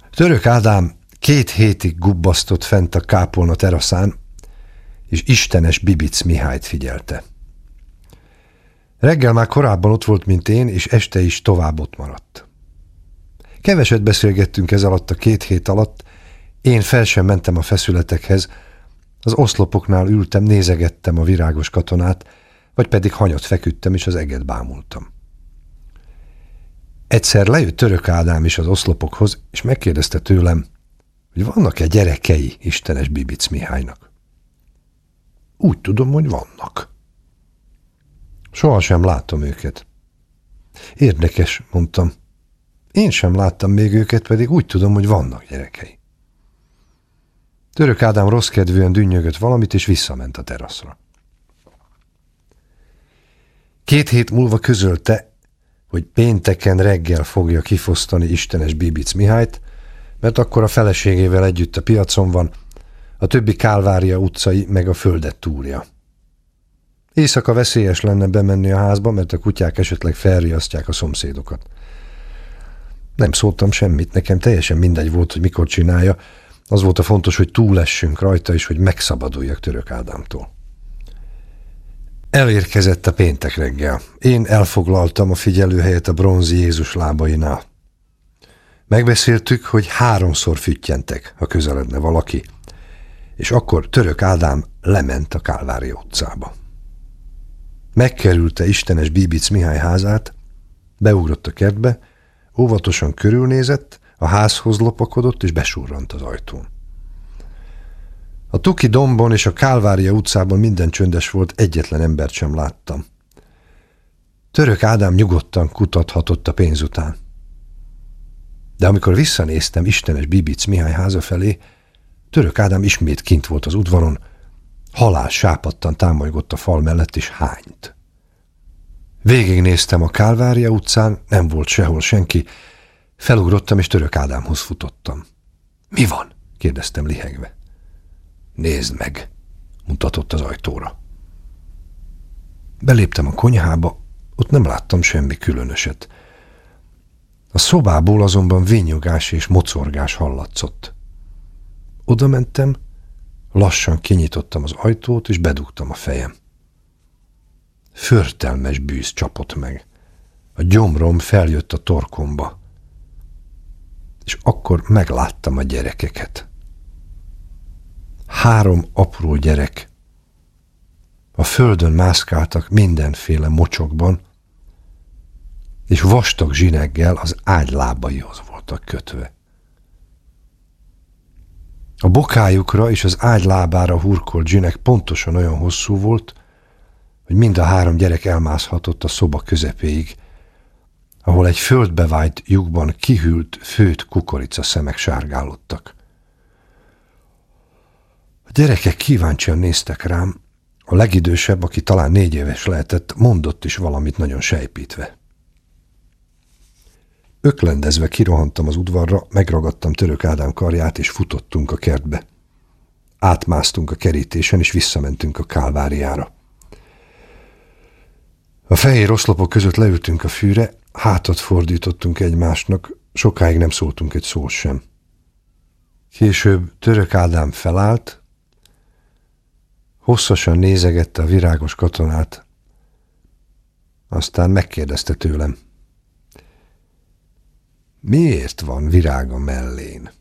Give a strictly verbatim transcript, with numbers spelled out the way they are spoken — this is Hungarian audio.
Török Ádám két hétig gubbasztott fent a kápolna teraszán, és istenes Bibic Mihályt figyelte. Reggel már korábban ott volt, mint én, és este is tovább ott maradt. Keveset beszélgettünk ez alatt a két hét alatt, én fel sem mentem a feszületekhez, az oszlopoknál ültem, nézegettem a virágos katonát, vagy pedig hanyat feküdtem, és az eget bámultam. Egyszer lejött Török Ádám is az oszlopokhoz, és megkérdezte tőlem, hogy vannak-e gyerekei istenes Bibic Mihálynak. Úgy tudom, hogy vannak. Sohasem láttam őket. Érdekes, mondtam. Én sem láttam még őket, pedig úgy tudom, hogy vannak gyerekei. Török Ádám rossz kedvűen dünnyögött valamit, és visszament a teraszra. Két hét múlva közölte, hogy pénteken reggel fogja kifosztani istenes Bibic Mihályt, mert akkor a feleségével együtt a piacon van, a többi Kálvária utcai meg a földet túrja. Éjszaka veszélyes lenne bemenni a házba, mert a kutyák esetleg felriasztják a szomszédokat. Nem szóltam semmit, nekem teljesen mindegy volt, hogy mikor csinálja, az volt a fontos, hogy túlessünk rajta, és hogy megszabaduljak Török Ádámtól. Elérkezett a péntek reggel. Én elfoglaltam a figyelőhelyet a bronz Jézus lábainál. Megbeszéltük, hogy háromszor füttyentek, ha közeledne valaki, és akkor Török Ádám lement a Kálvária utcába. Megkerülte istenes Bibic Mihály házát, beugrott a kertbe, óvatosan körülnézett, a házhoz lopakodott, és besurrant az ajtón. A Tuki dombon és a Kálvária utcában minden csöndes volt, egyetlen embert sem láttam. Török Ádám nyugodtan kutathatott a pénz után. De amikor visszanéztem istenes Bibic Mihály háza felé, Török Ádám ismét kint volt az udvaron, halál sápadtan támolygott a fal mellett, és hányt. Végignéztem a Kálvária utcán, nem volt sehol senki, felugrottam, és Török Ádámhoz futottam. Mi van? kérdeztem lihegve. Nézd meg, mutatott az ajtóra. Beléptem a konyhába, ott nem láttam semmi különöset. A szobából azonban vinnyogás és mocorgás hallatszott. Oda mentem, lassan kinyitottam az ajtót, és bedugtam a fejem. Förtelmes bűz csapott meg. A gyomrom feljött a torkomba. És akkor megláttam a gyerekeket. Három apró gyerek. A földön mászkáltak mindenféle mocsokban, és vastag zsineggel az ágy lábaihoz voltak kötve. A bokájukra és az ágy lábára hurkolt zsinek pontosan olyan hosszú volt, hogy mind a három gyerek elmászhatott a szoba közepéig, ahol egy földbevájt lyukban kihűlt, főtt kukorica szemek sárgálódtak. A gyerekek kíváncsian néztek rám, a legidősebb, aki talán négy éves lehetett, mondott is valamit nagyon sejpítve. Öklendezve kirohantam az udvarra, megragadtam Török Ádám karját, és futottunk a kertbe. Átmásztunk a kerítésen, és visszamentünk a Kálváriára. A fehér oszlopok között leültünk a fűre, hátat fordítottunk egymásnak, sokáig nem szóltunk egy szót sem. Később Török Ádám felállt, hosszasan nézegette a virágos katonát, aztán megkérdezte tőlem, miért van virág a mellén?